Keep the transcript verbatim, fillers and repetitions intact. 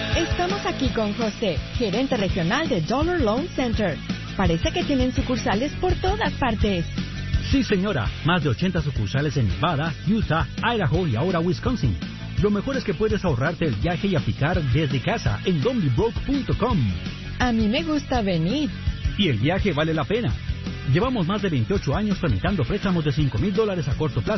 Estamos aquí con José, gerente regional de Dollar Loan Center. Parece que tienen sucursales por todas partes. Sí, señora. Más de ochenta sucursales en Nevada, Utah, Idaho y ahora Wisconsin. Lo mejor es que puedes ahorrarte el viaje y aplicar desde casa en donlybroke punto com. A mí me gusta venir. Y el viaje vale la pena. Llevamos más de veintiocho años tramitando préstamos de cinco mil dólares a corto plazo